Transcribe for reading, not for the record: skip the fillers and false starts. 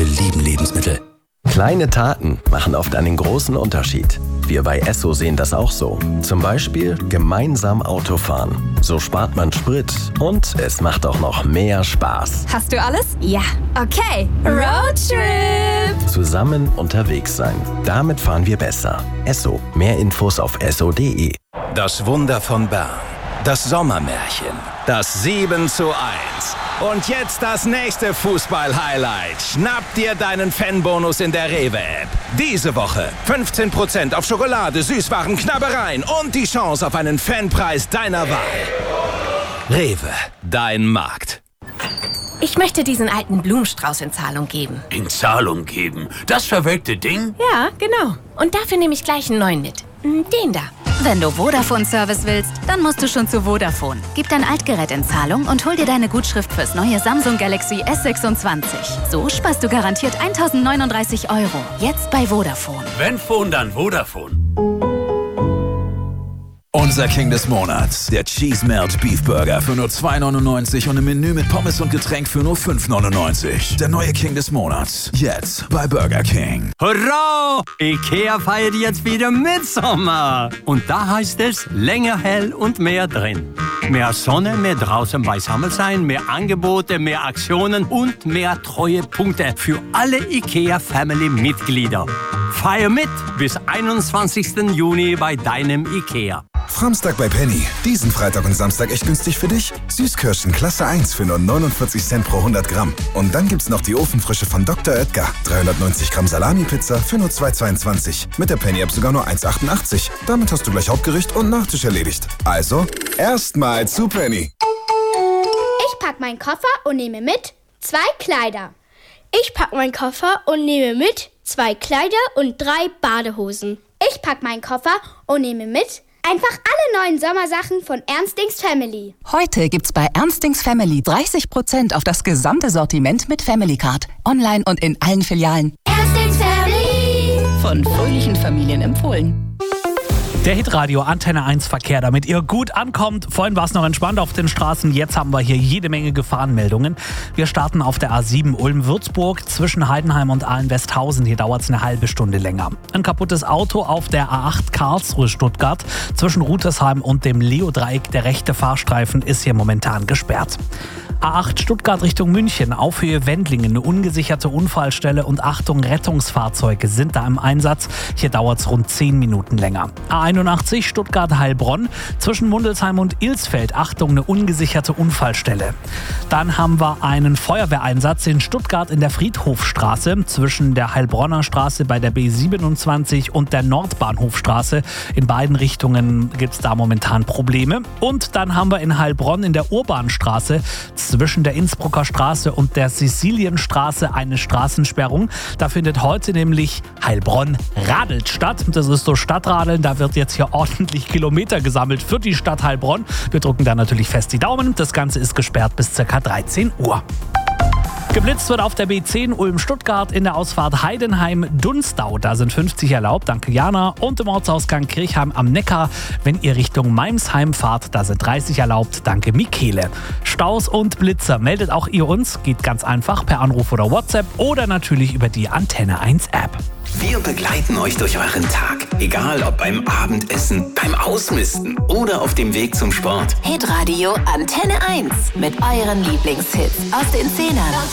Wir lieben Lebensmittel. Kleine Taten machen oft einen großen Unterschied. Wir bei Esso sehen das auch so. Zum Beispiel gemeinsam Autofahren. So spart man Sprit und es macht auch noch mehr Spaß. Hast du alles? Ja. Okay. Roadtrip! Zusammen unterwegs sein. Damit fahren wir besser. Esso. Mehr Infos auf esso.de. Das Wunder von Bern. Das Sommermärchen. Das 7:1. Und jetzt das nächste Fußball-Highlight. Schnapp dir deinen Fanbonus in der Rewe-App. Diese Woche 15% auf Schokolade, Süßwaren, Knabbereien und die Chance auf einen Fanpreis deiner Wahl. Rewe, dein Markt. Ich möchte diesen alten Blumenstrauß in Zahlung geben. In Zahlung geben? Das verwelkte Ding? Ja, genau. Und dafür nehme ich gleich einen neuen mit. Den da. Wenn du Vodafone-Service willst, dann musst du schon zu Vodafone. Gib dein Altgerät in Zahlung und hol dir deine Gutschrift fürs neue Samsung Galaxy S26. So sparst du garantiert 1.039 €. Jetzt bei Vodafone. Wenn Phone, dann Vodafone. Unser King des Monats, der Cheese Melt Beef Burger für nur 2,99 und im Menü mit Pommes und Getränk für nur 5,99. Der neue King des Monats, jetzt bei Burger King. Hurra! IKEA feiert jetzt wieder Mitsommer. Und da heißt es, länger hell und mehr drin. Mehr Sonne, mehr draußen beisammen sein, mehr Angebote, mehr Aktionen und mehr Treuepunkte für alle IKEA-Family-Mitglieder. Feier mit bis 21. Juni bei deinem IKEA. Samstag bei Penny. Diesen Freitag und Samstag echt günstig für dich. Süßkirschen Klasse 1 für nur 49 Cent pro 100 Gramm. Und dann gibt's noch die Ofenfrische von Dr. Oetker. 390 Gramm Salami-Pizza für nur 2,22. Mit der Penny-App sogar nur 1,88. Damit hast du gleich Hauptgericht und Nachtisch erledigt. Also, erstmal zu Penny. Ich pack meinen Koffer und nehme mit 2 Kleider. Ich pack meinen Koffer und nehme mit 2 Kleider und 3 Badehosen. Ich pack meinen Koffer und nehme mit einfach alle neuen Sommersachen von Ernstings Family. Heute gibt's bei Ernstings Family 30% auf das gesamte Sortiment mit Family Card. Online und in allen Filialen. Ernstings Family. Von fröhlichen Familien empfohlen. Der Hitradio Antenne 1 Verkehr, damit ihr gut ankommt. Vorhin war es noch entspannt auf den Straßen, jetzt haben wir hier jede Menge Gefahrenmeldungen. Wir starten auf der A7 Ulm-Würzburg zwischen Heidenheim und Aalen-Westhausen. Hier dauert es eine halbe Stunde länger. Ein kaputtes Auto auf der A8 Karlsruhe-Stuttgart zwischen Rütersheim und dem Leo-Dreieck. Der rechte Fahrstreifen ist hier momentan gesperrt. A8 Stuttgart Richtung München, auf Höhe Wendlingen, eine ungesicherte Unfallstelle und Achtung, Rettungsfahrzeuge sind da im Einsatz. Hier dauert es rund 10 Minuten länger. A81 Stuttgart-Heilbronn, zwischen Mundelsheim und Ilsfeld, Achtung, eine ungesicherte Unfallstelle. Dann haben wir einen Feuerwehreinsatz in Stuttgart in der Friedhofstraße, zwischen der Heilbronner Straße bei der B27 und der Nordbahnhofstraße. In beiden Richtungen gibt es da momentan Probleme. Und dann haben wir in Heilbronn in der Urbanstraße zwischen der Innsbrucker Straße und der Sizilienstraße eine Straßensperrung. Da findet heute nämlich Heilbronn Radelt statt. Das ist so Stadtradeln, da wird jetzt hier ordentlich Kilometer gesammelt für die Stadt Heilbronn. Wir drücken da natürlich fest die Daumen. Das Ganze ist gesperrt bis ca. 13 Uhr. Geblitzt wird auf der B10 Ulm-Stuttgart in der Ausfahrt Heidenheim-Dunstau. Da sind 50 erlaubt, danke Jana. Und im Ortsausgang Kirchheim am Neckar, wenn ihr Richtung Meimsheim fahrt, da sind 30 erlaubt, danke Michele. Staus und Blitzer meldet auch ihr uns, geht ganz einfach per Anruf oder WhatsApp oder natürlich über die Antenne 1 App. Wir begleiten euch durch euren Tag. Egal ob beim Abendessen, beim Ausmisten oder auf dem Weg zum Sport. Hitradio Antenne 1 mit euren Lieblingshits aus den 10ern.